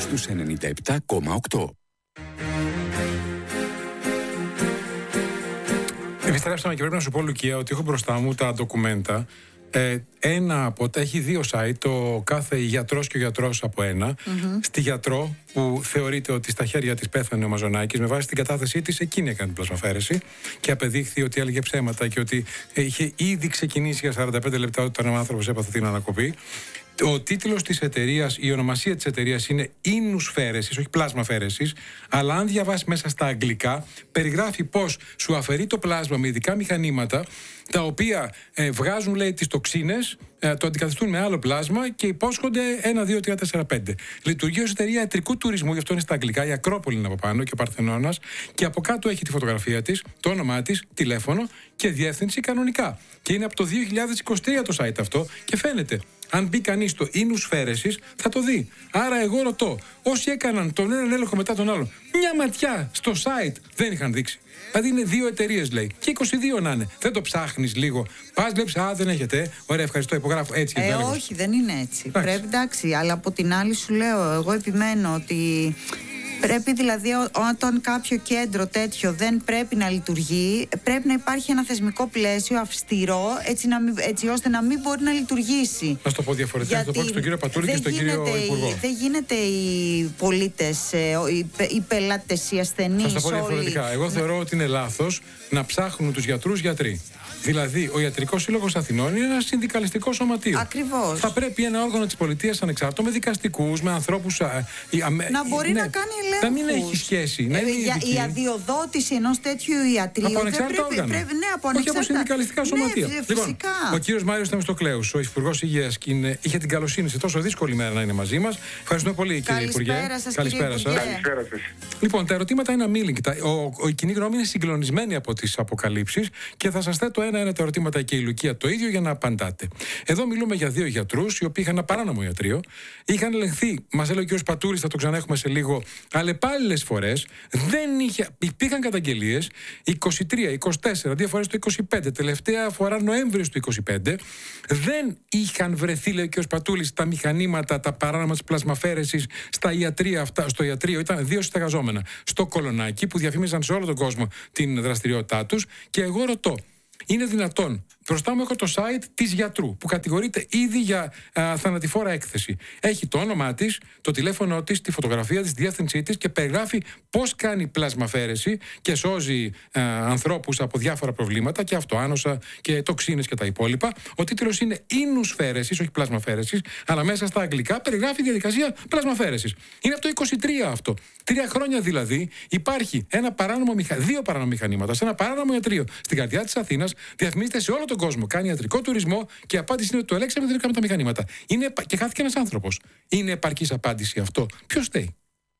στους 97,8. Επιστρέψαμε και πρέπει να σου πω, Λουκία, ότι έχω μπροστά μου τα ντοκουμέντα. Ένα από τα έχει δύο site, το κάθε γιατρός και ο γιατρός από ένα. Στη γιατρό, που θεωρείται ότι στα χέρια της πέθανε ο Μαζονάκης, με βάση την κατάθεσή της, εκείνη έκανε την πλασμαφαίρεση και απεδείχθη ότι έλεγε ψέματα και ότι είχε ήδη ξεκινήσει για 45 λεπτά όταν ο άνθρωπος έπαθε την ανακοπή. Ο τίτλος της εταιρείας, η ονομασία της εταιρείας είναι ίνους φέρεσης, όχι πλάσμα φέρεσης, αλλά αν διαβάσει μέσα στα αγγλικά, περιγράφει πως σου αφαιρεί το πλάσμα με ειδικά μηχανήματα, τα οποία βγάζουν, λέει, τις τοξίνες, το αντικαθιστούν με άλλο πλάσμα και υπόσχονται 1, 2, 3, 4, 5. Λειτουργεί ως εταιρεία ιατρικού τουρισμού, γι' αυτό είναι στα αγγλικά, η Ακρόπολη είναι από πάνω και ο Παρθενώνας, και από κάτω έχει τη φωτογραφία της, το όνομά της, τηλέφωνο και διεύθυνση κανονικά. Και είναι από το 2023 το site αυτό και φαίνεται. Αν μπει κανείς στο ίνους φέρεσης, θα το δει. Άρα εγώ ρωτώ, όσοι έκαναν τον έναν έλεγχο μετά τον άλλον, μια ματιά στο site δεν είχαν δείξει. Δηλαδή είναι δύο εταιρείες, λέει, και 22 να είναι. Δεν το ψάχνεις λίγο? Πας, βλέπεις, δεν έχετε. Ωραία, ευχαριστώ, υπογράφω. Έτσι είναι. Όχι, δεν είναι έτσι. Πρέπει, εντάξει, αλλά από την άλλη σου λέω, εγώ επιμένω ότι πρέπει, δηλαδή, όταν κάποιο κέντρο τέτοιο δεν πρέπει να λειτουργεί, πρέπει να υπάρχει ένα θεσμικό πλαίσιο αυστηρό, έτσι ώστε να μην μπορεί να λειτουργήσει. Να το πω διαφορετικά, να το πω και στον κύριο Πατούλη και στον κύριο Υπουργό. Δεν γίνεται οι πολίτες, οι πελάτες, οι ασθενείς. Θα το πω διαφορετικά. Εγώ θεωρώ ότι είναι λάθος να ψάχνουν τους γιατρούς γιατροί. Δηλαδή, ο Ιατρικός Σύλλογος Αθηνών είναι ένα συνδικαλιστικό σωματείο. Ακριβώς. Θα πρέπει ένα όργανο της πολιτείας ανεξάρτητο, με δικαστικούς, με ανθρώπους. Να μπορεί να κάνει ελέγχους. Να μην έχει σχέση. Η αδειοδότηση ενός τέτοιου ιατρίου. Από ανεξάρτητα όργανα. Όχι από συνδικαλιστικά σωματεία. Λοιπόν, ο κύριος Μάριος Θεμιστοκλέους, ο Υφυπουργός Υγείας, είχε την καλοσύνη σε τόσο δύσκολη μέρα να είναι μαζί μας. Ευχαριστούμε πολύ, κύριε Υπουργέ. Καλησπέρα σας. Λοιπόν, τα ερωτήματα είναι αμήλικτα. Η κοινή γνώμη είναι συγκλονισμένη από τις αποκαλύψεις και θα σας θέτω ένα τα ερωτήματα και η Λουκία το ίδιο για να απαντάτε. Εδώ μιλούμε για δύο γιατρούς οι οποίοι είχαν ένα παράνομο ιατρείο. Είχαν ελεγχθεί, μας έλεγε ο κ. Πατούρης, θα το ξαναέχουμε σε λίγο, αλλεπάλληλες φορές. Υπήρχαν καταγγελίες 23, 24, δύο φορές το 25, τελευταία φορά Νοέμβριος του 25. Δεν είχαν βρεθεί, λέει ο κ. Πατούλης, τα μηχανήματα, τα παράνομα της πλασμαφέρεσης στα ιατρεία αυτά. Στο ιατρείο ήταν δύο στεγαζόμενα στο Κολονάκι που διαφήμιζαν σε όλο τον κόσμο την δραστηριότητά τους. Και εγώ ρωτώ, είναι δυνατόν? Μπροστά μου έχω το site της γιατρού που κατηγορείται ήδη για θανατηφόρα έκθεση. Έχει το όνομά της, το τηλέφωνο της, τη φωτογραφία της, τη διεύθυνσή της και περιγράφει πώς κάνει πλασμαφέρεση και σώζει ανθρώπους από διάφορα προβλήματα και αυτοάνοσα και τοξίνες και τα υπόλοιπα. Ο τίτλος είναι ίνους φέρεσης, όχι πλασμαφέρεσης, αλλά μέσα στα αγγλικά περιγράφει διαδικασία πλασμαφέρεσης. Είναι από το 23 αυτό. 3 χρόνια δηλαδή υπάρχει δύο παράνομα μηχανήματα σε ένα παράνομο ιατρείο στην καρδιά της Αθήνας, διαφημίζεται σε όλο τον κόσμο, κάνει ιατρικό τουρισμό και η απάντηση είναι ότι το ελέγξαμε, δεν έκαμε τα μηχανήματα. Και χάθηκε ένας άνθρωπος. Είναι επαρκής απάντηση αυτό? Ποιος φταίει?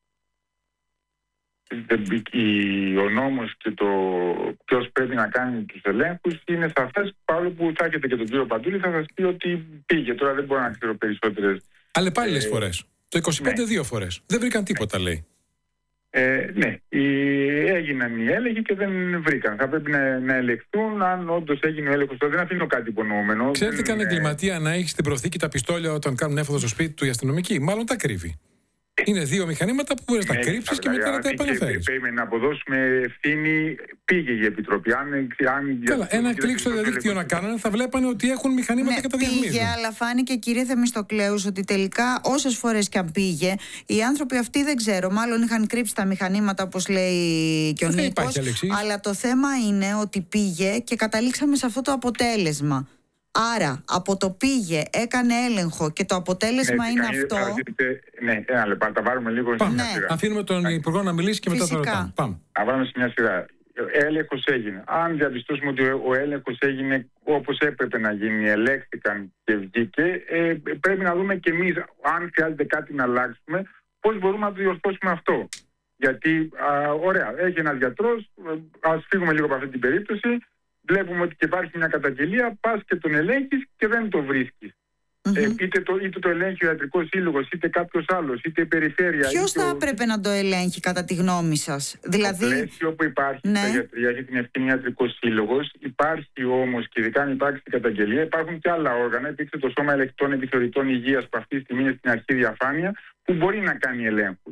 Ο νόμος και το ποιος πρέπει να κάνει τους ελέγχους είναι σαφές, παρόλο που θα έχετε και τον κύριο Παντούλη, θα σας πει ότι πήγε. Τώρα δεν μπορώ να ξέρω περισσότερες. Αλλεπάλληλες φορές. Το 25 δύο φορές. Δεν βρήκαν τίποτα, λέει. Ναι, έγιναν οι έλεγχοι και δεν βρήκαν. Θα πρέπει να ελεγχθούν αν όντως έγινε ο έλεγχος. Δεν αφήνω κάτι υπονοούμενο. Ξέρετε καν εγκληματία να έχει στην προθήκη τα πιστόλια όταν κάνουν έφοδο στο σπίτι του οι αστυνομικοί? Μάλλον τα κρύβει. Είναι δύο μηχανήματα που μπορεί να τα κρύψει και μετά να τα επαναφέρει. Πρέπει να αποδώσουμε ευθύνη. Πήγε η Επιτροπή. Καλά, ένα κλικ στο διαδίκτυο να κάνανε, θα βλέπανε ότι έχουν μηχανήματα και τα διαφημίζουν. Πήγε, αλλά φάνηκε, κύριε Θεμιστοκλέους, ότι τελικά όσες φορές και αν πήγε, οι άνθρωποι αυτοί δεν ξέρω, μάλλον είχαν κρύψει τα μηχανήματα, όπως λέει και ο Νίκος. Αλλά το θέμα είναι ότι πήγε και καταλήξαμε σε αυτό το αποτέλεσμα. Άρα, από το πήγε, έκανε έλεγχο και το αποτέλεσμα είναι αυτό. Ναι, ένα λεπτό, τα βάλουμε λίγο σε μια σειρά. Αφήνουμε τον Υπουργό να μιλήσει και μετά θα ρωτάμε. Πάμε. Να βάλουμε σε μια σειρά. Έλεγχος έγινε. Αν διαπιστώσουμε ότι ο έλεγχος έγινε όπως έπρεπε να γίνει, ελέγχθηκαν και βγήκε, πρέπει να δούμε και εμείς, αν χρειάζεται κάτι να αλλάξουμε, πώς μπορούμε να το διορθώσουμε αυτό. Γιατί, ωραία, έχει ένας γιατρός, ας φύγουμε λίγο από αυτή την περίπτωση. Βλέπουμε ότι υπάρχει μια καταγγελία, πας και τον ελέγχεις και δεν το βρίσκεις. Είτε το ελέγχει ο Ιατρικός Σύλλογος, είτε κάποιος άλλος, είτε η περιφέρεια. Ποιος θα έπρεπε να το ελέγχει κατά τη γνώμη σας? Δηλαδή, το πλαίσιο που υπάρχει στα γιατρία έχει την ευθύνη Ιατρικός Σύλλογος. Υπάρχει όμως, και ειδικά αν υπάρξει την καταγγελία, υπάρχουν και άλλα όργανα. Υπήρξε το Σώμα Ελεκτών Επιθεωρητών Υγείας που αυτή τη στιγμή είναι στην αρχή διαφάνεια, που μπορεί να κάνει ελέγχους.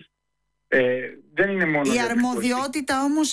Δεν είναι μόνο η αρμοδιότητα όμως,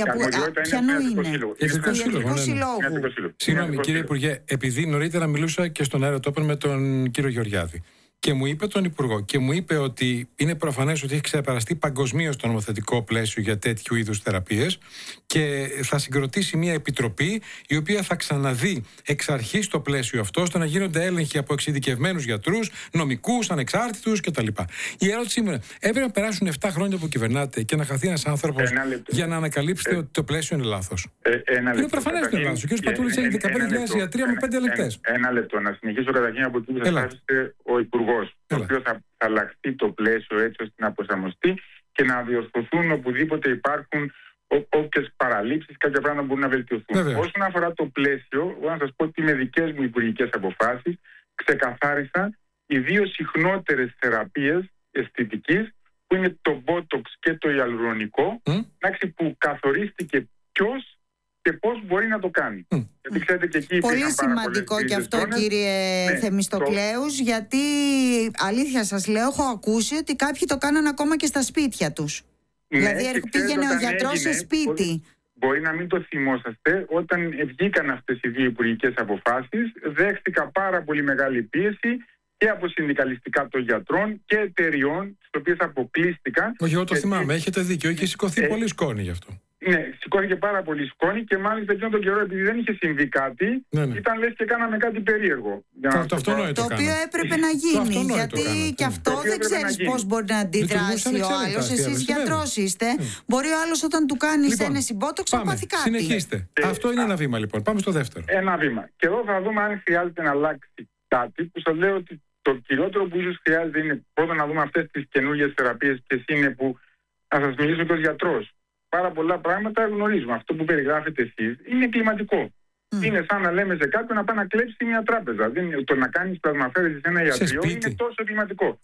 ποιανού είναι? Ιατρικού Συλλόγου. Συγγνώμη κύριε Υπουργέ, επειδή νωρίτερα μιλούσα και στον Air Open με τον κύριο Γεωργιάδη και μου είπε τον Υπουργό και μου είπε ότι είναι προφανές ότι έχει ξεπεραστεί παγκοσμίως το νομοθετικό πλαίσιο για τέτοιου είδους θεραπείες και θα συγκροτήσει μια επιτροπή η οποία θα ξαναδεί εξ αρχής το πλαίσιο αυτό ώστε να γίνονται έλεγχοι από εξειδικευμένους γιατρούς, νομικούς, ανεξάρτητους κτλ. Η ερώτησή μου είναι, έπρεπε να περάσουν 7 χρόνια που κυβερνάτε και να χαθεί ένας άνθρωπος για να ανακαλύψετε ότι το πλαίσιο είναι λάθος? Είναι προφανές ότι είναι λάθος. Ο κ. Πατούλης έχει 15.000 ιατρία με 5 ελεγκτές. Ένα λεπτό. Να συνεχίσω καταρχήν από εκεί που θα άφησε ο Υπουργός. Το οποίο θα αλλάχθεί το πλαίσιο έτσι ώστε να προσαρμοστεί και να διορθωθούν οπουδήποτε υπάρχουν όποιες παραλήψεις, κάποια πράγματα μπορούν να βελτιωθούν. Όσον αφορά το πλαίσιο, εγώ να σας πω ότι με δικές μου υπουργικές αποφάσεις ξεκαθάρισα οι 2 συχνότερες θεραπείες αισθητικής, που είναι το Botox και το ιαλουρονικό, που καθορίστηκε ποιος και πώς μπορεί να το κάνει. Γιατί ξέρετε και εκεί πολύ σημαντικό και αυτό, κύριε Θεμιστοκλέους, γιατί αλήθεια σας λέω, έχω ακούσει ότι κάποιοι το κάναν ακόμα και στα σπίτια τους. Δηλαδή πήγαινε ο γιατρός σε σπίτι. Μπορεί να μην το θυμόσαστε, όταν βγήκαν αυτές οι 2 υπουργικές αποφάσεις, δέχτηκα πάρα πολύ μεγάλη πίεση και από συνδικαλιστικά των γιατρών και εταιριών, τις οποίες αποκλείστηκαν. Όχι, εγώ το θυμάμαι, έχετε δίκιο, είχε σηκωθεί πολύ σκόνη γι' αυτό. Ναι, σηκώθηκε πάρα πολύ σκόνη και μάλιστα εκείνον τον καιρό, επειδή δεν είχε συμβεί κάτι, ήταν λες και κάναμε κάτι περίεργο. Το οποίο έπρεπε να γίνει. Γιατί και αυτό δεν ξέρεις πώς μπορεί να αντιδράσει ο άλλος. Εσείς γιατρός είστε. Μπορεί ο άλλος όταν του κάνεις ένα συμπότοξ να πάθει κάτι. Συνεχίστε. Αυτό είναι ένα βήμα λοιπόν. Πάμε στο δεύτερο. Ένα βήμα. Και εδώ θα δούμε αν χρειάζεται να αλλάξει κάτι, που σας λέω ότι το κυριότερο που ίσως χρειάζεται είναι πρώτα να δούμε αυτές τις καινούργιες θεραπείες, ποιες είναι, που θα σας μιλήσω και ως γιατρός. Πάρα πολλά πράγματα γνωρίζουμε. Αυτό που περιγράφετε εσείς είναι κλιματικό. Είναι σαν να λέμε σε κάποιον να πάει να κλέψει μια τράπεζα. Το να κάνεις πλασμαφέρεση σε ένα ιατρείο είναι τόσο κλιματικό.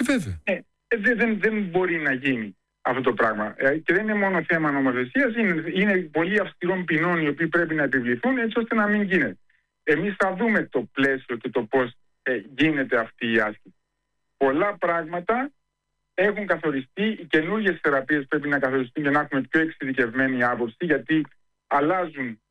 Δεν μπορεί να γίνει αυτό το πράγμα. Και δεν είναι μόνο θέμα νομοθεσίας, είναι πολύ αυστηρών ποινών οι οποίοι πρέπει να επιβληθούν έτσι ώστε να μην γίνεται. Εμείς θα δούμε το πλαίσιο και το πώς γίνεται αυτή η άσκηση. Πολλά πράγματα έχουν καθοριστεί, οι καινούργιες θεραπείες πρέπει να καθοριστούν για να έχουμε πιο εξειδικευμένη άποψη, γιατί αλλάζουν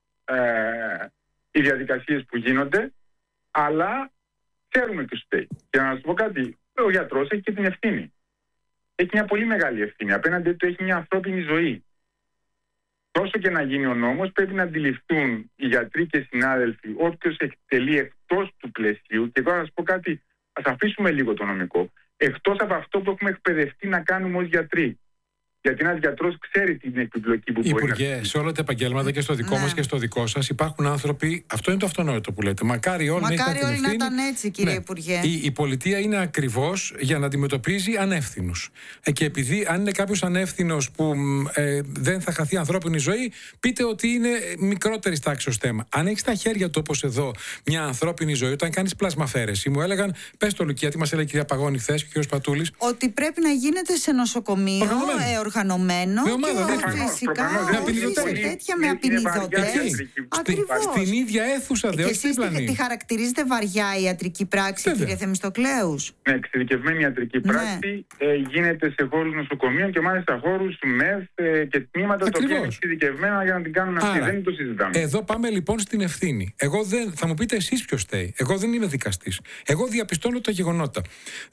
οι διαδικασίες που γίνονται, αλλά ξέρουμε ποιος φταίει. Και να σας πω κάτι, ο γιατρός έχει και την ευθύνη. Έχει μια πολύ μεγάλη ευθύνη. Απέναντι του έχει μια ανθρώπινη ζωή. Τόσο και να γίνει ο νόμος, πρέπει να αντιληφθούν οι γιατροί και οι συνάδελφοι όποιος εκτελεί εκτός του πλαισίου. Και εδώ να σας πω κάτι, ας αφήσουμε λίγο το νομικό. Εκτός από αυτό που έχουμε εκπαιδευτεί να κάνουμε ως γιατροί. Γιατί ένας γιατρός ξέρει την επιπλοκή που μπορεί να κάνει. Υπουργέ, σε όλα τα επαγγέλματα και στο δικό μας και στο δικό σας υπάρχουν άνθρωποι. Αυτό είναι το αυτονόητο που λέτε. Μακάρι όλοι να ήταν έτσι, κύριε Υπουργέ. Η πολιτεία είναι ακριβώς για να αντιμετωπίζει ανεύθυνους. Και επειδή αν είναι κάποιος ανεύθυνος που δεν θα χαθεί ανθρώπινη ζωή, πείτε ότι είναι μικρότερη τάξης θέμα. Αν έχεις στα χέρια του, όπως εδώ, μια ανθρώπινη ζωή, όταν κάνεις πλασμαφέρεση, μου έλεγαν, πες το Λουκία, τι μας έλεγε η κυρία Παγώνη χθες και ο κ. Πατούλης. Ότι πρέπει να γίνεται σε νοσοκομείο. Οργανωμένο και φυσικά όχι τέτοια με απεινιδωτές. Στην ίδια αίθουσα, και εσείς τη χαρακτηρίζετε βαριά ιατρική πράξη, κύριε Θεμιστοκλέους? Ναι, εξειδικευμένη ιατρική πράξη γίνεται σε χώρους νοσοκομείων και μάλιστα χώρους ΜΕΘ και τμήματα τα οποία είναι εξειδικευμένα για να την κάνουν αυτή. Δεν το συζητάμε. Εδώ πάμε λοιπόν στην ευθύνη. Θα μου πείτε εσείς ποιος φταίει. Εγώ δεν είμαι δικαστής. Εγώ διαπιστώνω τα γεγονότα.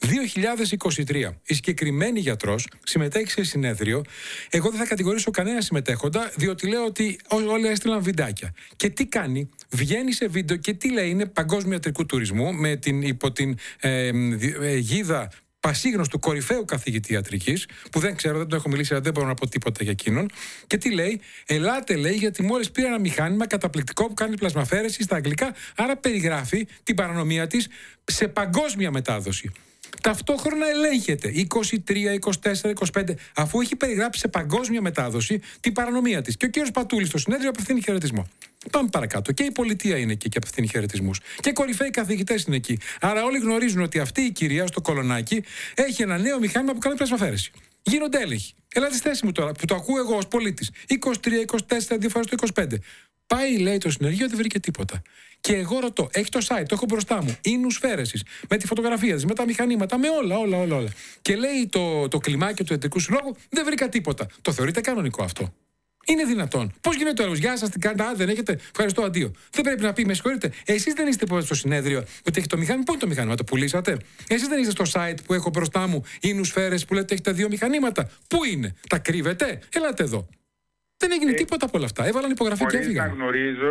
2023 η συγκεκριμένη γιατρός συμμετέχει σε συνέδριο. Εγώ δεν θα κατηγορήσω κανένα συμμετέχοντα, διότι λέω ότι όλοι έστειλαν βιντεάκια. Και τι κάνει, βγαίνει σε βίντεο και τι λέει, είναι παγκόσμιο ιατρικού τουρισμού, υπό την αιγίδα πασίγνωστου κορυφαίου καθηγητή ιατρικής, που δεν ξέρω, δεν το έχω μιλήσει, αλλά δεν μπορώ να πω τίποτα για εκείνον. Και τι λέει, ελάτε λέει, γιατί μόλις πήρα ένα μηχάνημα καταπληκτικό που κάνει πλασμαφέρεση στα αγγλικά, άρα περιγράφει την παρανομία της σε παγκόσμια μετάδοση. Ταυτόχρονα ελέγχεται 23, 24, 25, αφού έχει περιγράψει σε παγκόσμια μετάδοση την παρανομία της. Και ο κύριος Πατούλης στο συνέδριο απευθύνει χαιρετισμό. Πάμε παρακάτω. Και η πολιτεία είναι εκεί και απευθύνει χαιρετισμούς. Και κορυφαίοι καθηγητές είναι εκεί. Άρα όλοι γνωρίζουν ότι αυτή η κυρία στο Κολονάκι έχει ένα νέο μηχάνημα που κάνει πλασμαφέρεση. Γίνονται έλεγχοι. Ελάτε στη θέση μου τώρα, που το ακούω εγώ ως πολίτης. 23, 24, 2 φορές το 25. Πάει, λέει, το συνεργείο, δεν βρήκε τίποτα. Και εγώ ρωτώ, έχει το site, το έχω μπροστά μου, ίνους φέρεσης, με τη φωτογραφία της, με τα μηχανήματα, με όλα. Και λέει το κλιμάκιο του Ιατρικού Συλλόγου, δεν βρήκα τίποτα. Το θεωρείτε κανονικό αυτό? Είναι δυνατόν? Πώς γίνεται το έργο? Γεια σας, τι κάνετε? Δεν έχετε? Ευχαριστώ, αντίο. Δεν πρέπει να πει, με συγχωρείτε, εσείς δεν είστε στο συνέδριο ότι έχει το μηχάνημα? Πού είναι το μηχάνημα? Το πουλήσατε? Εσείς δεν είστε στο site που έχω μπροστά μου, ίνους φέρες, που λέτε έχετε 2 μηχανήματα? Πού είναι? Τα κρύβετε? Ελάτε εδώ. Δεν έγινε τίποτα από όλα αυτά. Έβαλαν υπογραφή και έφυγαν. Να γνωρίζω,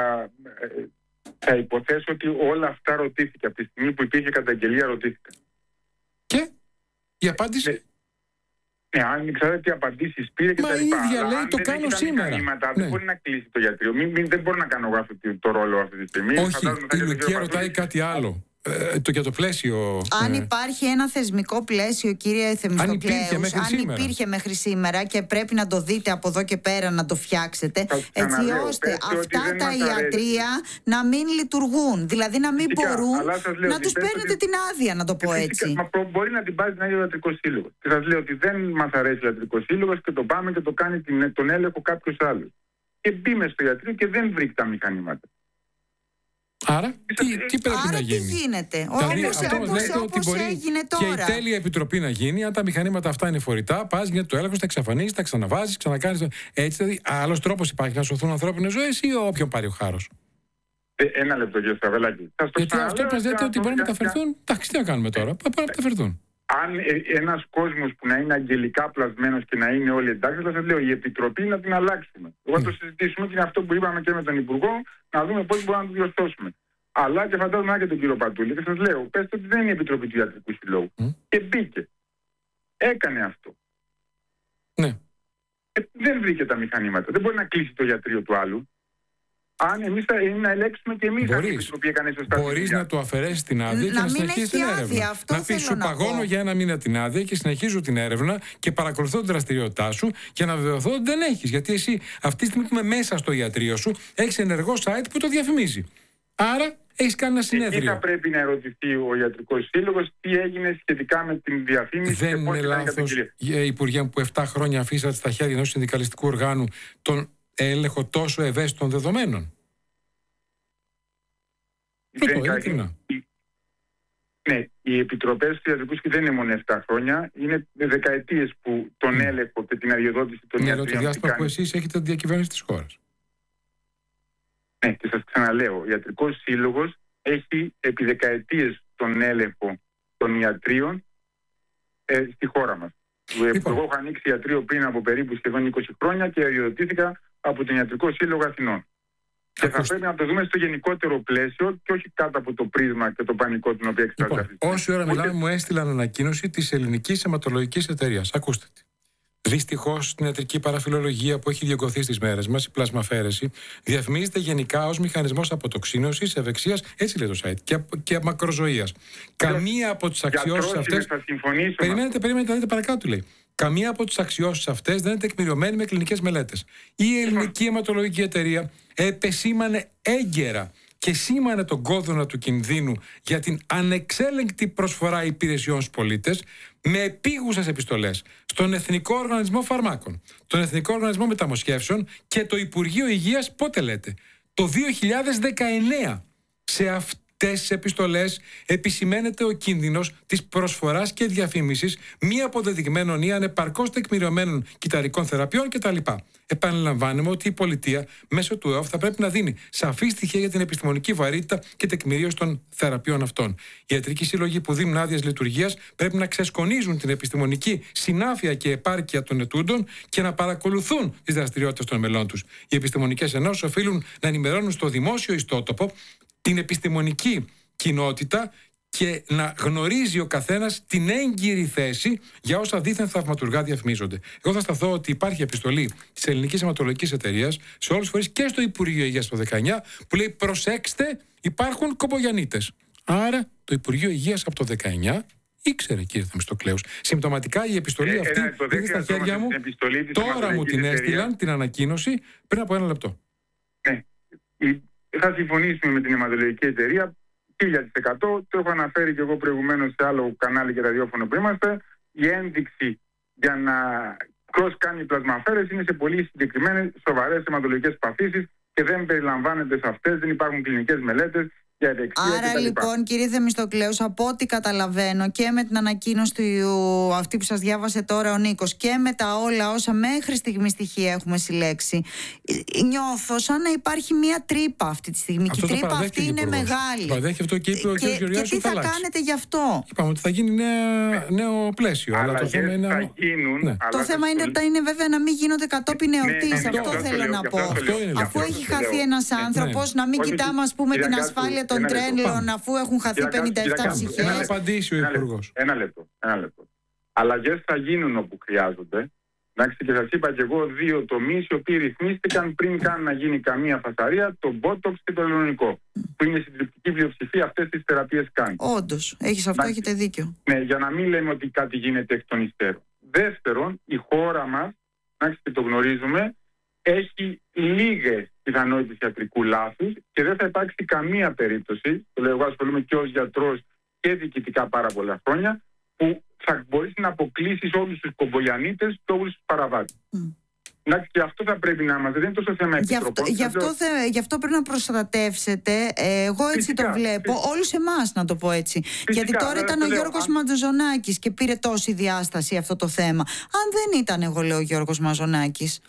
θα υποθέσω ότι όλα αυτά ρωτήθηκε. Από τη στιγμή που υπήρχε καταγγελία, ρωτήθηκαν. Και η απάντηση? Ναι, αν ξέρετε τι απαντήσεις πήρε και τα λοιπά. Μα η ίδια λέει, το κάνω σήμερα. Δεν μπορεί να κλείσει το γιατρείο. Δεν μπορώ να κάνω εγώ το ρόλο αυτή τη στιγμή. Όχι, η Λουκία ρωτάει κάτι άλλο. Για το πλαίσιο. Αν υπάρχει ένα θεσμικό πλαίσιο, κύριε Θεμιστοκλέους, αν υπήρχε μέχρι σήμερα και πρέπει να το δείτε από εδώ και πέρα να το φτιάξετε, έτσι ώστε αυτά τα ιατρεία να μην λειτουργούν. Δηλαδή να μην μπορούν να τους παίρνετε την άδεια, να το πω έτσι. Μπορεί να την πάρει την άδεια ο Ιατρικός Σύλλογος. Και σας λέω ότι δεν μας αρέσει ο Ιατρικός Σύλλογος και το πάμε και το κάνει τον έλεγχο κάποιος άλλος. Και μπήμε στο ιατρείο και δεν βρήκε τα μηχανήματα. Άρα, τι πρέπει να γίνει? Τι γίνεται? Όπως έγινε τώρα. Και η τέλεια επιτροπή να γίνει, αν τα μηχανήματα αυτά είναι φορητά, πας, γίνεται το έλεγχος, τα εξαφανίζεις, τα ξαναβάζεις, ξανακάνεις. Έτσι, δηλαδή, άλλος τρόπος υπάρχει να σωθούν ανθρώπινες ζωές ή όποιον πάρει ο χάρος? Ένα λεπτό, κύριε Στραβελάκη. Γιατί αυτό που μας λέτε ότι μπορούν να μεταφερθούν. Εντάξει, τι να κάνουμε τώρα? Μπορούν να μεταφερθούν. Αν ένας κόσμος που να είναι αγγελικά πλασμένος και να είναι όλοι εντάξει, θα σας λέω η επιτροπή να την αλλάξουμε. Εγώ θα το συζητήσουμε και είναι αυτό που είπαμε και με τον Υπουργό, να δούμε πώς μπορούμε να το διορθώσουμε. Αλλά και φαντάζομαι και τον κύριο Πατούλη και σας λέω, πέστε ότι δεν είναι η επιτροπή του Ιατρικού Συλλόγου. Και μπήκε. Έκανε αυτό. Ναι. Δεν βρήκε τα μηχανήματα. Δεν μπορεί να κλείσει το ιατρείο του άλλου. Αν εμείς θα να ελέγξουμε και εμείς αν η επιτροπή έκανε σωστά. Μπορείς να του αφαιρέσεις την άδεια και να συνεχίσεις την έρευνα. Να πεις σου παγώνω για 1 μήνα την άδεια και συνεχίζω την έρευνα και παρακολουθώ την δραστηριότητά σου για να βεβαιωθώ ότι δεν έχεις. Γιατί εσύ αυτή τη στιγμή που είμαι μέσα στο ιατρείο σου έχεις ενεργό site που το διαφημίζει. Άρα έχεις κάνει ένα συνέδριο. Εκεί θα πρέπει να ερωτηθεί ο Ιατρικός Σύλλογος τι έγινε σχετικά με την διαφήμιση. Δεν και είναι λάθος, Υπουργέ, που 7 χρόνια αφήσατε στα χέρια ενός συνδικαλιστικού οργάνου τον έλεγχο τόσο ευαίσθητων δεδομένων? Ναι, οι επιτροπές του Ιατρικού δεν είναι μόνο 7 χρόνια, είναι δεκαετίες που τον έλεγχο και την αδειοδότηση των ιατρείων. Είναι το διάστημα που εσείς έχετε διακυβέρνηση της χώρας. Ναι, και σας ξαναλέω, ο Ιατρικός Σύλλογος έχει επί δεκαετίες τον έλεγχο των ιατρίων στη χώρα μας. Εγώ έχω ανοίξει ιατρείο πριν από περίπου σχεδόν 20 χρόνια και αδειοδοτήθηκα από τον Ιατρικό Σύλλογο Αθηνών. Και θα πρέπει να το δούμε στο γενικότερο πλαίσιο και όχι κάτω από το πρίσμα και το πανικό την οποία εξετάζεται. Όση ώρα μιλάμε, μου έστειλαν ανακοίνωση της Ελληνικής Αιματολογικής Εταιρείας. Ακούστε τη. Δυστυχώς, στην ιατρική παραφιλολογία που έχει διωγγωθεί στις μέρες μας, η πλασμαφέρεση διαφημίζεται γενικά ως μηχανισμός αποτοξίνωσης, ευεξίας, έτσι λέει το site, και μακροζωίας. Καμία από τις αξιώσεις αυτές. Περιμένετε να δείτε παρακάτω, λέει. Καμία από τις αξιώσεις αυτές δεν είναι τεκμηριωμένη με κλινικές μελέτες. Η Ελληνική Αιματολογική Εταιρεία επεσήμανε έγκαιρα και σήμανε τον κόδωνα του κινδύνου για την ανεξέλεγκτη προσφορά υπηρεσιών στους πολίτες με επίγουσες επιστολές στον Εθνικό Οργανισμό Φαρμάκων, τον Εθνικό Οργανισμό Μεταμοσχεύσεων και το Υπουργείο Υγείας, πότε λέτε? Το 2019. Σε αυτές τις επιστολές επισημαίνεται ο κίνδυνος της προσφοράς και διαφήμισης μη αποδεδειγμένων ή ανεπαρκώς τεκμηριωμένων κυταρικών θεραπείων κτλ. Επαναλαμβάνουμε ότι η πολιτεία μέσω του ΕΟΦ θα πρέπει να δίνει σαφή στοιχεία για την επιστημονική βαρύτητα και τεκμηρίωση των θεραπείων αυτών. Οι ιατρικοί σύλλογοι που δίνουν άδειες λειτουργίας πρέπει να ξεσκονίζουν την επιστημονική συνάφεια και επάρκεια των ετούντων και να παρακολουθούν τις δραστηριότητες των μελών τους. Οι επιστημονικές ενώσεις οφείλουν να ενημερώνουν στο δημόσιο ιστότοπο την επιστημονική κοινότητα και να γνωρίζει ο καθένας την έγκυρη θέση για όσα δίθεν θαυματουργά διαφημίζονται. Εγώ θα σταθώ ότι υπάρχει επιστολή της Ελληνικής Αιματολογικής Εταιρείας σε όλους τους φορείς και στο Υπουργείο Υγείας το 19 που λέει προσέξτε, υπάρχουν κομπογιαννίτες. Άρα το Υπουργείο Υγείας από το 19 ήξερε, κύριε Θεμιστοκλέους. Συμπτωματικά η επιστολή αυτή είναι στα χέρια μου. Τώρα μου την έστειλαν την ανακοίνωση πριν από 1 λεπτό. Θα συμφωνήσουμε με την Αιματολογική Εταιρεία 1000%. Το έχω αναφέρει και εγώ προηγουμένως σε άλλο κανάλι και ραδιόφωνο που είμαστε. Η ένδειξη για να ποιος κάνει πλασμαφέρεση είναι σε πολύ συγκεκριμένες σοβαρές αιματολογικές παθήσεις και δεν περιλαμβάνεται σε αυτές, δεν υπάρχουν κλινικές μελέτες. Άρα λοιπόν, κύριε Θεμιστοκλέου, από ό,τι καταλαβαίνω και με την ανακοίνωση αυτή που σας διάβασε τώρα ο Νίκος και με τα όλα όσα μέχρι στιγμή στοιχεία έχουμε συλλέξει, νιώθω σαν να υπάρχει μια τρύπα αυτή τη στιγμή. Και η τρύπα αυτή είναι μεγάλη. Το παραδέχει αυτό και είπε ο κ. Γεωργιάδης. Και τι θα κάνετε γι' αυτό? Είπαμε ότι θα γίνει νέο πλαίσιο. Αλλά το θέμα είναι. Θα γίνουν, ναι. Το θέμα είναι βέβαια να μην γίνονται κατόπιν εορτής. Αυτό θέλω να πω. Αφού έχει χαθεί ένας άνθρωπος, να μην κοιτάμε, ας πούμε, την ασφάλεια των τρένων, αφού έχουν χαθεί 57 ψυχές. Να απαντήσει ο Υπουργός. Ένα λεπτό. Αλλαγές θα γίνουν όπου χρειάζονται. Και σας είπα και εγώ 2 τομείς οι οποίοι ρυθμίστηκαν πριν καν να γίνει καμία φασαρία, το Botox και το ελληνικό, που είναι συντριπτική πλειοψηφία αυτές τις θεραπείες κάνει. Όντως, έχετε δίκιο. Ναι, για να μην λέμε ότι κάτι γίνεται εκ των υστέρων. Δεύτερον, η χώρα μας, και το γνωρίζουμε, έχει λίγες πιθανότητες ιατρικού λάθους και δεν θα υπάρξει καμία περίπτωση, το λέω εγώ, ασχολούμαι και ως γιατρός και διοικητικά πάρα πολλά χρόνια, που θα μπορείς να αποκλείσεις όλους τους κομπογιανίτες και όλους τους παραβάτες. Και αυτό θα πρέπει να είμαστε. Δεν είναι τόσο θέμα επιτροπών. Γι' αυτό πρέπει να προστατεύσετε, εγώ έτσι φυσικά, το βλέπω, όλους εμάς, να το πω έτσι. Φυσικά, γιατί τώρα ήταν ο Γιώργος Μαζονάκης και πήρε τόση διάσταση αυτό το θέμα. Αν δεν ήταν, εγώ λέω, ο Γιώργος Μαζονάκης.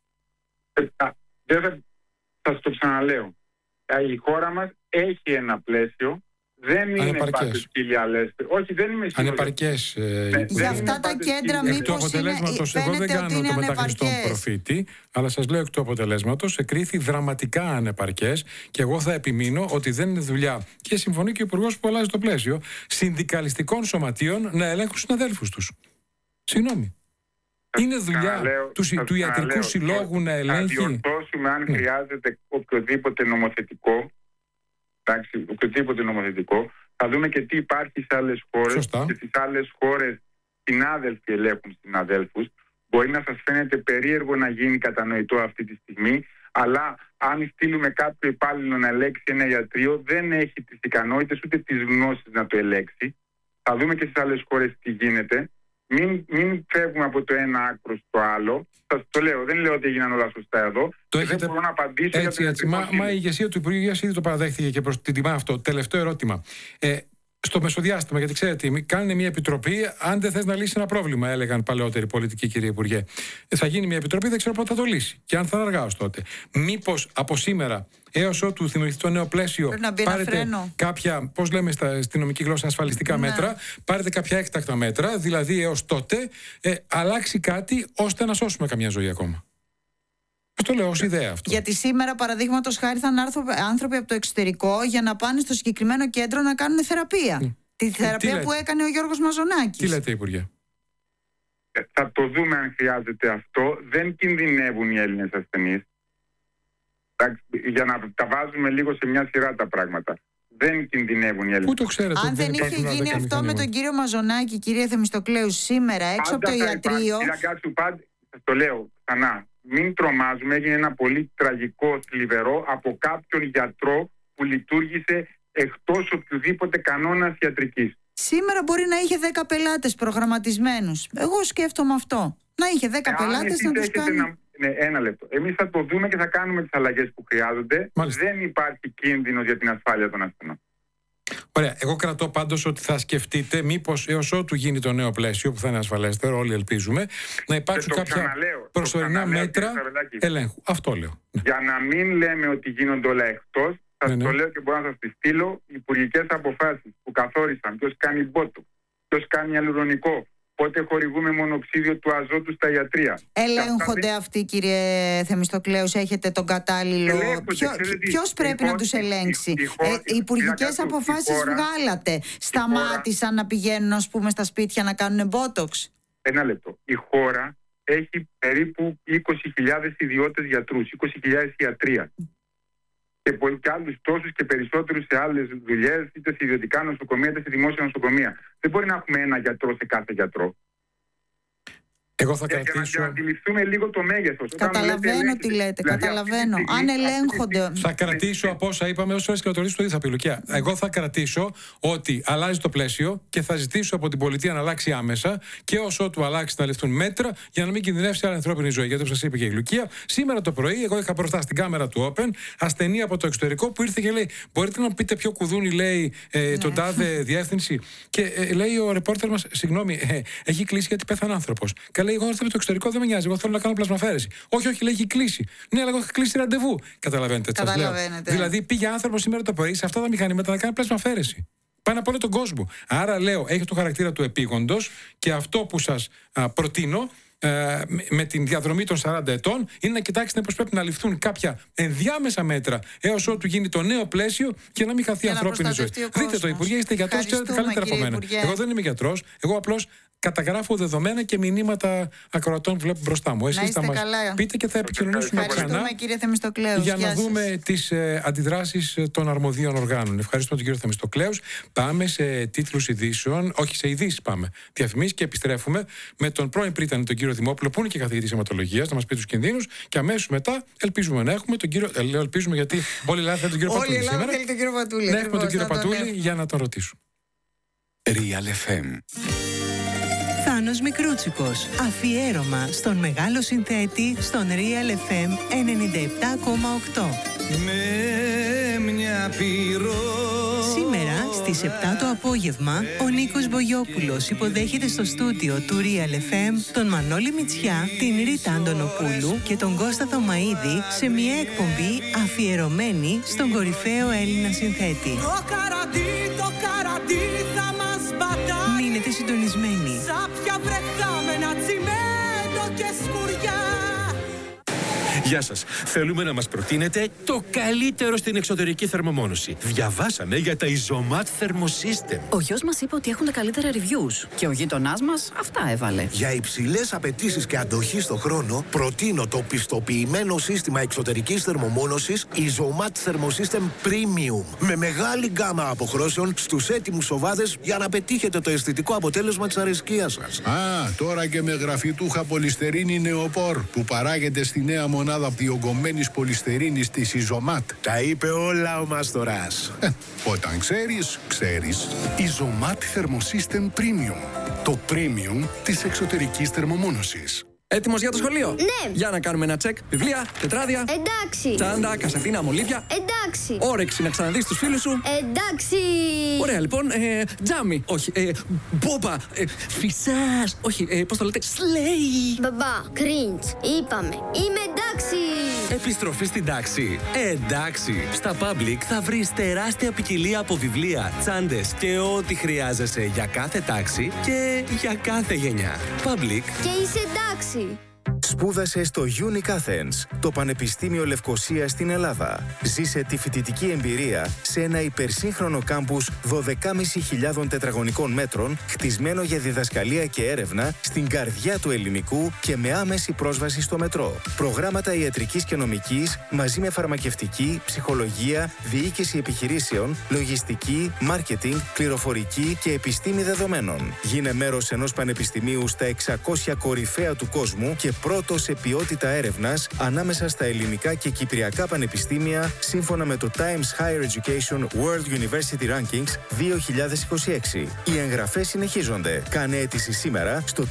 Θα σας το ξαναλέω. Η χώρα μας έχει ένα πλαίσιο. Δεν είναι πάντως χιλιάδες. Όχι, δεν είμαι σίγουρος. Ανεπαρκές. Για αυτά τα κέντρα μήπως εγώ δεν κάνω το μεταχριστόν προφήτη, αλλά σας λέω εκ του αποτελέσματος εκρίθη δραματικά ανεπαρκές και εγώ θα επιμείνω ότι δεν είναι δουλειά, και συμφωνεί και ο Υπουργός που αλλάζει το πλαίσιο, συνδικαλιστικών σωματείων να ελέγχουν συναδέλφους τους. Συγγνώμη. Είναι δουλειά του ιατρικού συλλόγου να ελέγχει? Θα διορθώσουμε αν χρειάζεται οποιοδήποτε νομοθετικό. Οποιοδήποτε νομοθετικό. Θα δούμε και τι υπάρχει σε άλλες χώρες. Σωστά. Και στις άλλες χώρες συνάδελφοι ελέγχουν συναδέλφους. Μπορεί να σας φαίνεται περίεργο να γίνει κατανοητό αυτή τη στιγμή, αλλά αν στείλουμε κάποιο υπάλληλο να ελέγξει ένα ιατρείο, δεν έχει τις ικανότητες ούτε τις γνώσεις να το ελέγξει. Θα δούμε και στις άλλες χώρες τι γίνεται. Μην φεύγουμε από το ένα άκρο στο άλλο. Σας το λέω, δεν λέω ότι έγιναν όλα σωστά εδώ. Δεν μπορώ να απαντήσω έτσι. Μα η ηγεσία του Υπουργείου Υγείας ήδη το παραδέχθηκε και προς την τιμά αυτό. Τελευταίο ερώτημα. Στο μεσοδιάστημα, γιατί ξέρετε, κάνουν μια επιτροπή, αν δεν θες να λύσει ένα πρόβλημα, έλεγαν παλαιότεροι πολιτικοί, κύριε Υπουργέ. Θα γίνει μια επιτροπή, δεν ξέρω πότε θα το λύσει. Και αν θα είναι αργά ως τότε. Μήπως από σήμερα έως ότου δημιουργηθεί το νέο πλαίσιο, πάρετε κάποια, πώς λέμε στη νομική γλώσσα, ασφαλιστικά μέτρα, πάρετε κάποια έκτακτα μέτρα, δηλαδή έως τότε αλλάξει κάτι ώστε να σώσουμε καμιά ζωή ακόμα. Το λέω ως ιδέα αυτό. Γιατί σήμερα, παραδείγματος χάρη, θα έρθουν άνθρωποι από το εξωτερικό για να πάνε στο συγκεκριμένο κέντρο να κάνουν θεραπεία. Τη θεραπεία που έκανε ο Γιώργος Μαζονάκης. Τι λέτε, Υπουργέ? Θα το δούμε αν χρειάζεται αυτό. Δεν κινδυνεύουν οι Έλληνες ασθενείς. Για να τα βάζουμε λίγο σε μια σειρά τα πράγματα. Δεν κινδυνεύουν οι Έλληνες. Πού το ξέρετε? Αν δεν είχε γίνει αυτό με τον κύριο Μαζονάκη, κύριε Θεμιστοκλέου, σήμερα έξω από το ιατρείο. Σας το λέω ξανά. Μην τρομάζουμε, έγινε ένα πολύ τραγικό, θλιβερό από κάποιον γιατρό που λειτουργήσε εκτός οποιοδήποτε κανόνας ιατρικής. Σήμερα μπορεί να είχε 10 πελάτες προγραμματισμένους. Εγώ σκέφτομαι αυτό. Να είχε 10 πελάτες να τους κάνει. Ναι, ένα λεπτό. Εμείς θα το δούμε και θα κάνουμε τις αλλαγές που χρειάζονται. Μάλιστα. Δεν υπάρχει κίνδυνος για την ασφάλεια των ασθενών. Ωραία. Εγώ κρατώ πάντως ότι θα σκεφτείτε μήπως έως ότου γίνει το νέο πλαίσιο που θα είναι ασφαλέστερο, όλοι ελπίζουμε, να υπάρξουν κάποια προσωρινά μέτρα ελέγχου. Αυτό λέω. Για να μην λέμε ότι γίνονται όλα εκτός, σας το λέω και μπορώ να σας τη στείλω, υπουργικές αποφάσεις που καθόρισαν ποιος κάνει μπότο, ποιος κάνει αλουρονικό, πότε χορηγούμε μονοξίδιο του αζότου στα ιατρεία. Ελέγχονται αυτοί, κύριε Θεμιστοκλέου, έχετε τον κατάλληλο. Ποιος πρέπει να τους ελέγξει? Οι υπουργικές αποφάσεις βγάλατε. Σταμάτησαν να πηγαίνουν, ας πούμε, στα σπίτια να κάνουν μπότοξ? Ένα λεπτό. Η χώρα έχει περίπου 20.000 ιδιώτες γιατρούς, 20.000 ιατρία. Και άλλους τόσους και περισσότερους σε άλλες δουλειές, είτε σε ιδιωτικά νοσοκομεία είτε σε δημόσια νοσοκομεία. Δεν μπορεί να έχουμε ένα γιατρό σε κάθε γιατρό. Εγώ θα για να αντιληφθούμε λίγο το μέγεθος. Καταλαβαίνω τι λέτε, δηλαδή, καταλαβαίνω. Αν ελέγχονται. Θα κρατήσω από όσα είπαμε, όσες φορές και να το ρωτήσω το ίδιο θα πει, Λουκιά. Εγώ θα κρατήσω ότι αλλάζει το πλαίσιο και θα ζητήσω από την πολιτεία να αλλάξει άμεσα και όσο του αλλάξει να ληφθούν μέτρα για να μην κινδυνεύσει άλλη ανθρώπινη ζωή. Γιατί όπως σας είπε και η Λουκία, σήμερα το πρωί εγώ είχα μπροστά στην κάμερα του Open ασθενή από το εξωτερικό που ήρθε και λέει: μπορείτε να μου πείτε ποιο κουδούνι λέει τον τάδε διεύθυνση. Και λέει ο ρεπόρτερ μας: συγγνώμη, έχει κλείσει γιατί πέθανε άνθρωπος. Λέει: εγώ ήρθα με το εξωτερικό, δεν με νοιάζει. Εγώ θέλω να κάνω πλασμαφέρεση. Όχι, λέει, έχει κλείσει. Ναι, αλλά εγώ είχα κλείσει ραντεβού. Καταλαβαίνετε. Δηλαδή πήγε άνθρωπο σήμερα το πρωί σε αυτά τα μηχανήματα να κάνει πλασμαφέρεση. Πάνω από όλο τον κόσμο. Άρα λέω, έχει το χαρακτήρα του επίγοντος και αυτό που σας προτείνω με την διαδρομή των 40 ετών είναι να κοιτάξετε πως πρέπει να ληφθούν κάποια ενδιάμεσα μέτρα έως ότου γίνει το νέο πλαίσιο και να μην χαθεί ανθρώπινη ζωή. Δείτε το, Υπουργέ, είστε γιατρός, ξέρετε καλύτερα από μένα. Εγώ δεν είμαι γιατρός, εγώ απλώς καταγράφω δεδομένα και μηνύματα ακροατών που βλέπω μπροστά μου. Εσείς θα μας πείτε και θα επικοινωνήσουμε ξανά για να δούμε τις αντιδράσεις των αρμοδίων οργάνων. Ευχαριστούμε τον κύριο Θεμιστοκλέους. Πάμε σε τίτλους ειδήσεων, όχι σε ειδήσεις πάμε. Διαφημίσεις και επιστρέφουμε με τον πρώην πρίτανη τον κύριο Δημόπουλο, που είναι και καθηγητής αιματολογίας, να μας πει τους κινδύνους και αμέσως μετά ελπίζουμε να έχουμε τον κύριο. Λέω ελπίζουμε γιατί όλη η Ελλάδα θέλει τον κύριο Πατούλη σήμερα. Να έχουμε τον κύριο Πατούλη για να τον ρωτήσουμε. Real FM. Θάνος Μικρούτσικος. Αφιέρωμα στον μεγάλο συνθέτη στον Real FM 97,8. Με μια Σήμερα στις 7 το απόγευμα ο Νίκος Μπογιόπουλος υποδέχεται στο στούντιο του Real FM τον Μανώλη Μητσιά, την Ρίτα Αντωνοπούλου και τον Κώστα Θωμαίδη σε μια εκπομπή αφιερωμένη στον κορυφαίο Έλληνα συνθέτη. Το καραντί θα μας πατάει. Μείνετε συντονισμένοι. Σάπια βρεχάμενα, τσιμέντο και σκουριά. Γεια σας. Θέλουμε να μας προτείνετε το καλύτερο στην εξωτερική θερμομόνωση. Διαβάσαμε για τα Isomat Thermosystem. Ο γιος μας είπε ότι έχουν τα καλύτερα reviews και ο γείτονάς μας αυτά έβαλε. Για υψηλές απαιτήσεις και αντοχή στο χρόνο, προτείνω το πιστοποιημένο σύστημα εξωτερικής θερμομόνωσης Isomat Thermosystem Premium. Με μεγάλη γκάμα αποχρώσεων στους έτοιμους σοβάδες για να πετύχετε το αισθητικό αποτέλεσμα της αρεσκίας σας. Τώρα και με γραφιτούχα πολυστερίνη νεοπόρ που παράγεται στη νέα μονάδα διογκωμένης πολυστερίνης της Isomat. Τα είπε όλα ο Μάστορας. Όταν ξέρεις, ξέρεις. Isomat Thermosystem Premium. Το premium της εξωτερικής θερμομόνωσης. Έτοιμος για το σχολείο? Ναι. Για να κάνουμε ένα τσεκ. Βιβλία, τετράδια. Εντάξει. Τσάντα, κασετίνα, μολύβια. Εντάξει. Όρεξη να ξαναδείς τους φίλους σου. Εντάξει. Ωραία, λοιπόν. Τζάμι. Όχι. Μπόμπα. Φυσάς. Όχι. Πώς το λέτε? Σλέι. Μπαμπά. Κριντς. Είπαμε. Είμαι εντάξει. Επιστροφή στην τάξη. Εντάξει. Στα Public θα βρεις τεράστια ποικιλία από βιβλία, τσάντες και ό,τι χρειάζεσαι για κάθε τάξη και για κάθε γενιά. Public. Και είσαι εντάξει. Σπούδασε στο Unique Athens, το Πανεπιστήμιο Λευκωσίας στην Ελλάδα. Ζήσε τη φοιτητική εμπειρία σε ένα υπερσύγχρονο κάμπους 12.500 τετραγωνικών μέτρων, χτισμένο για διδασκαλία και έρευνα στην καρδιά του ελληνικού και με άμεση πρόσβαση στο μετρό. Προγράμματα ιατρικής και νομικής, μαζί με φαρμακευτική, ψυχολογία, διοίκηση επιχειρήσεων, λογιστική, μάρκετινγκ, πληροφορική και επιστήμη δεδομένων. Γίνε μέρος ενός πανεπιστημίου στα 600 κορυφαία του κόσμου και πρώτο σε ποιότητα έρευνας ανάμεσα στα ελληνικά και κυπριακά πανεπιστήμια σύμφωνα με το Times Higher Education World University Rankings 2026. Οι εγγραφές συνεχίζονται. Κάνε αίτηση σήμερα στο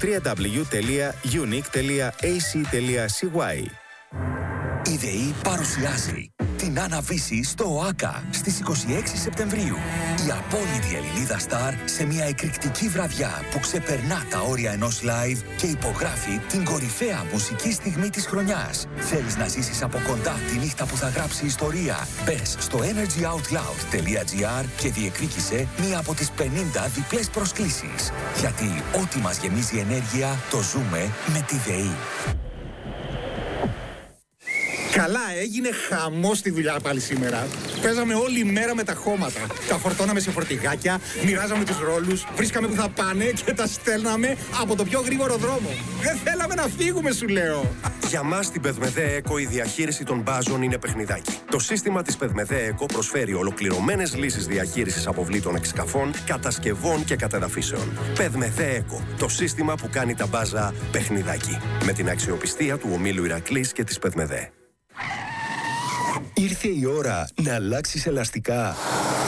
www.unique.ac.cy. Η ΔΕΗ παρουσιάζει την Άννα-Βύση στο ΟΑΚΑ στις 26 Σεπτεμβρίου. Η απόλυτη Ελληνίδα Σταρ σε μια εκρηκτική βραδιά που ξεπερνά τα όρια ενός live και υπογράφει την κορυφαία μουσική στιγμή της χρονιάς. Θέλεις να ζήσεις από κοντά τη νύχτα που θα γράψει ιστορία? Μπες στο energyoutloud.gr και διεκδίκησε μία από τις 50 διπλές προσκλήσεις. Γιατί ό,τι μας γεμίζει ενέργεια το ζούμε με τη ΔΕΗ. Καλά, έγινε χαμός στη δουλειά πάλι σήμερα. Παίζαμε όλη μέρα με τα χώματα. Τα φορτώναμε σε φορτηγάκια, μοιράζαμε τους ρόλους, βρίσκαμε που θα πάνε και τα στέλναμε από το πιο γρήγορο δρόμο. Δεν θέλαμε να φύγουμε, σου λέω. Για μας στην Πεδμεδέ Εκο η διαχείριση των μπάζων είναι παιχνιδάκι. Το σύστημα της Πεδμεδέ Εκο προσφέρει ολοκληρωμένες λύσεις διαχείρισης αποβλήτων εξκαφών, κατασκευών και κατεδαφίσεων. Πεδμεδέ Εκο, το σύστημα που κάνει τα μπάζα παιχνιδάκι. Με την αξιοπιστία του ομίλου Ηρακλής και της Πεδμεδέ. Ήρθε η ώρα να αλλάξεις ελαστικά.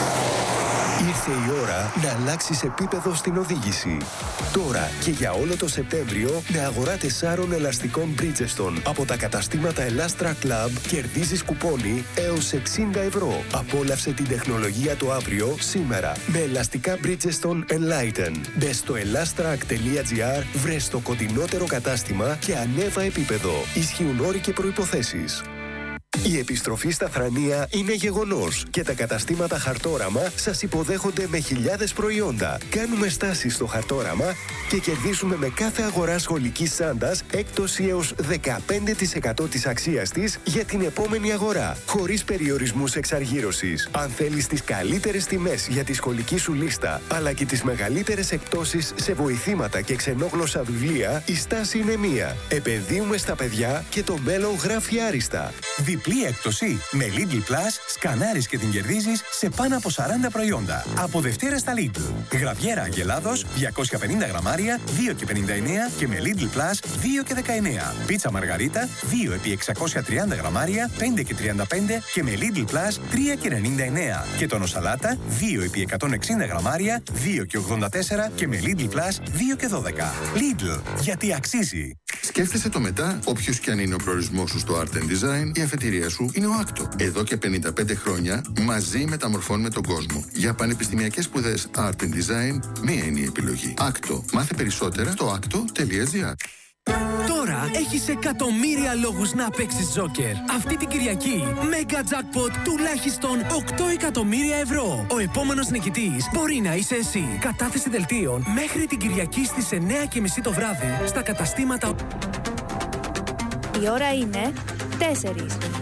Ήρθε η ώρα να αλλάξεις επίπεδο στην οδήγηση. Τώρα και για όλο το Σεπτέμβριο με αγορά 4 ελαστικών Bridgestone από τα καταστήματα Elastra Club κερδίζεις κουπόνι έως 60 ευρώ. Απόλαυσε την τεχνολογία το αύριο σήμερα με ελαστικά Bridgestone Enlighten. Μπες στο elastrac.gr, βρες το κοντινότερο κατάστημα και ανέβα επίπεδο. Ισχύουν όροι και προϋποθέσεις. Η επιστροφή στα Θρανία είναι γεγονός και τα καταστήματα Χαρτόραμα σας υποδέχονται με χιλιάδες προϊόντα. Κάνουμε στάσεις στο Χαρτόραμα και κερδίσουμε με κάθε αγορά σχολικής τσάντας έκπτωση έως 15% της αξίας της για την επόμενη αγορά, χωρίς περιορισμούς εξαργύρωσης. Αν θέλεις τις καλύτερες τιμές για τη σχολική σου λίστα, αλλά και τις μεγαλύτερες εκπτώσεις σε βοηθήματα και ξενόγλωσσα βιβλία, η στάση είναι μία. Επενδύουμε στα παιδιά και το μέλλον γράφει άριστα. Διπλή έκπτωση. Με Lidl Plus σκανάρεις και την κερδίζεις σε πάνω από 40 προϊόντα. Από Δευτέρα στα Lidl. Γραβιέρα Αγελάδος 250 γραμμάρια 2,59 και με Lidl Plus 2,19. Πίτσα Μαργαρίτα 2 επί 630 γραμμάρια 5,35 και με Lidl Plus 3,99. Και τόνο σαλάτα 2 επί 160 γραμμάρια 2,84 και με Lidl Plus 2,12. Lidl, γιατί αξίζει. Σκέφτεσαι το μετά, όποιος και αν είναι ο προορισμός σου στο Art and Design, η αφετηρία σου είναι ο Άκτο. Εδώ και 55 χρόνια μαζί μεταμορφώνουμε τον κόσμο. Για πανεπιστημιακές σπουδές Art and Design, μία είναι η επιλογή. Άκτο. Μάθε περισσότερα στο akto.gr. Τώρα έχεις εκατομμύρια λόγους να παίξεις Τζόκερ. Αυτή την Κυριακή, Mega Jackpot τουλάχιστον 8 εκατομμύρια ευρώ. Ο επόμενος νικητής μπορεί να είσαι εσύ. Κατάθεση δελτίων μέχρι την Κυριακή στις 9:30 το βράδυ στα καταστήματα. Η ώρα είναι 4.